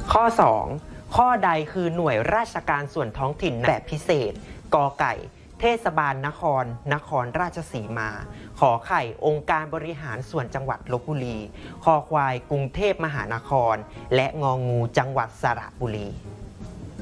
ข้อ 2. ข้อใดคือหน่วยราชการส่วนท้องถิ่นแบบพิเศษกอไก่เทศบาลนครราชสีมาขอไข่องค์การบริหารส่วนจังหวัดลพบุรีคอควายกรุงเทพมหานครและงองูจังหวัดสระบุรี